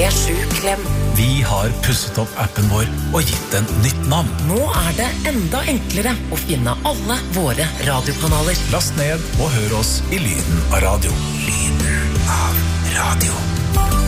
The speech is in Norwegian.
3-7-klem. Vi har pusset opp appen vår og gitt den nytt navn. Nå det enda enklere å finne alle våre radiokanaler. Last ned og hør oss i lyden av radio. Lyden av radio.